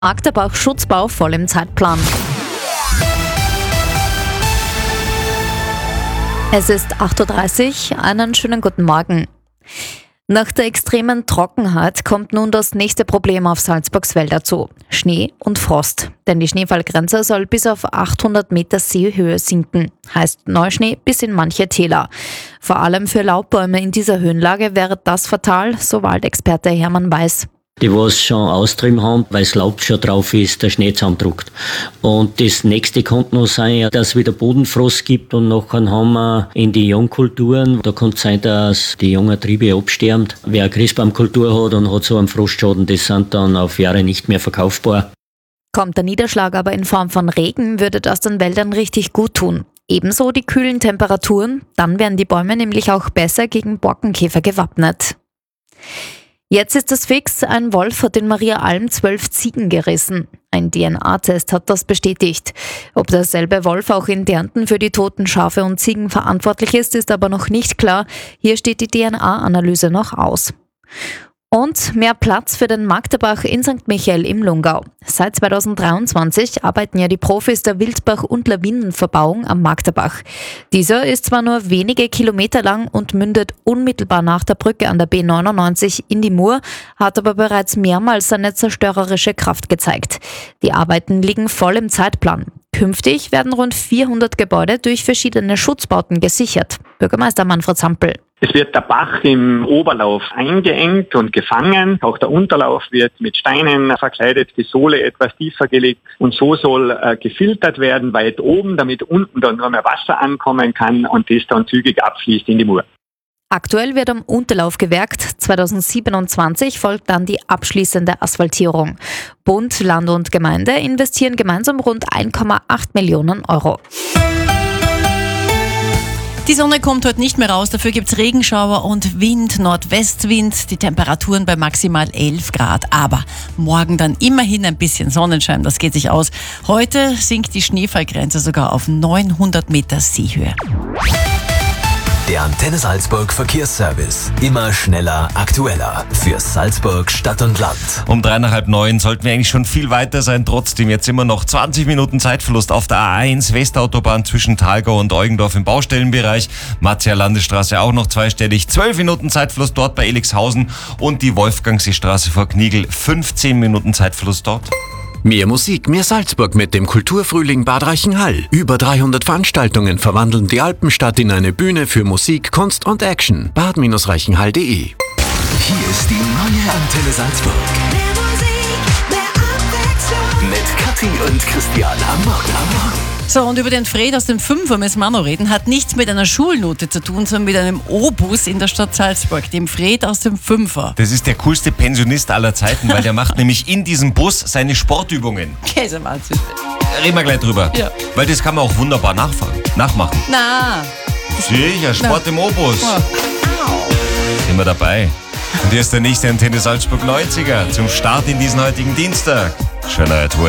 Magderbach-Schutzbau voll im Zeitplan. Es ist 8:30 Uhr, einen schönen guten Morgen. Nach der extremen Trockenheit kommt nun das nächste Problem auf Salzburgs Wälder zu: Schnee und Frost. Denn die Schneefallgrenze soll bis auf 800 Meter Seehöhe sinken. Heißt Neuschnee bis in manche Täler. Vor allem für Laubbäume in dieser Höhenlage wäre das fatal, so Waldexperte Hermann Weiß. Die was schon austrieben haben, weil das Laub schon drauf ist, der Schnee zusammendruckt. Und das nächste kann noch sein, dass es wieder Bodenfrost gibt und nachher haben wir in die Jungkulturen, da kann es sein, dass die jungen Triebe absterben. Wer eine Christbaumkultur hat und hat so einen Frostschaden, das sind dann auf Jahre nicht mehr verkaufbar. Kommt der Niederschlag aber in Form von Regen, würde das den Wäldern richtig gut tun. Ebenso die kühlen Temperaturen, dann wären die Bäume nämlich auch besser gegen Borkenkäfer gewappnet. Jetzt ist es fix, ein Wolf hat in Mariaalm 12 Ziegen gerissen. Ein DNA-Test hat das bestätigt. Ob derselbe Wolf auch in Därnten für die toten Schafe und Ziegen verantwortlich ist aber noch nicht klar. Hier steht die DNA-Analyse noch aus. Und mehr Platz für den Magderbach in St. Michael im Lungau. Seit 2023 arbeiten ja die Profis der Wildbach- und Lawinenverbauung am Magderbach. Dieser ist zwar nur wenige Kilometer lang und mündet unmittelbar nach der Brücke an der B99 in die Mur, hat aber bereits mehrmals seine zerstörerische Kraft gezeigt. Die Arbeiten liegen voll im Zeitplan. Künftig werden rund 400 Gebäude durch verschiedene Schutzbauten gesichert. Bürgermeister Manfred Sampel. Es wird der Bach im Oberlauf eingeengt und gefangen. Auch der Unterlauf wird mit Steinen verkleidet, die Sohle etwas tiefer gelegt. Und so soll gefiltert werden, weit oben, damit unten dann nur mehr Wasser ankommen kann und das dann zügig abfließt in die Mur. Aktuell wird am Unterlauf gewerkt. 2027 folgt dann die abschließende Asphaltierung. Bund, Land und Gemeinde investieren gemeinsam rund 1,8 Millionen Euro. Die Sonne kommt heute nicht mehr raus, dafür gibt's Regenschauer und Wind, Nordwestwind, die Temperaturen bei maximal 11 Grad. Aber morgen dann immerhin ein bisschen Sonnenschein, das geht sich aus. Heute sinkt die Schneefallgrenze sogar auf 900 Meter Seehöhe. Der Antenne Salzburg Verkehrsservice. Immer schneller, aktueller. Für Salzburg, Stadt und Land. Um 8:30 sollten wir eigentlich schon viel weiter sein. Trotzdem jetzt immer noch 20 Minuten Zeitverlust auf der A1 Westautobahn zwischen Thalgau und Eugendorf im Baustellenbereich. Marzia Landesstraße auch noch zweistellig. 12 Minuten Zeitverlust dort bei Elixhausen und die Wolfgangseestraße vor Kniegl. 15 Minuten Zeitverlust dort. Mehr Musik, mehr Salzburg mit dem Kulturfrühling Bad Reichenhall. Über 300 Veranstaltungen verwandeln die Alpenstadt in eine Bühne für Musik, Kunst und Action. bad-reichenhall.de. Hier ist die neue Antenne Salzburg. Mehr Musik, mehr Abwechslung. Mit Kathi und Christian am Morgen. So, und über den Fred aus dem Fünfer müssen wir noch reden. Hat nichts mit einer Schulnote zu tun, sondern mit einem O-Bus in der Stadt Salzburg, dem Fred aus dem Fünfer. Das ist der coolste Pensionist aller Zeiten, weil der macht nämlich in diesem Bus seine Sportübungen. Käsewahnsinn. Reden wir gleich drüber. Ja. Weil das kann man auch wunderbar nachmachen. Na. Sicher, Sport im O-Bus. Ja. Sind wir dabei. Und hier ist der nächste Antenne Salzburg 90er zum Start in diesen heutigen Dienstag. Schöner Tour.